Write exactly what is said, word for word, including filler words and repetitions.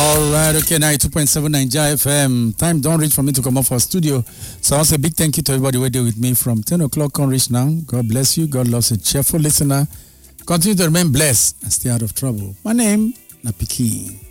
All right, okay, ninety-two point seven Naija F M. Time don't reach for me to come up for studio. So I want to say a big thank you to everybody who there with me from ten o'clock on reach now. God bless you. God loves a cheerful listener. Continue to remain blessed and stay out of trouble. My name, Napikin.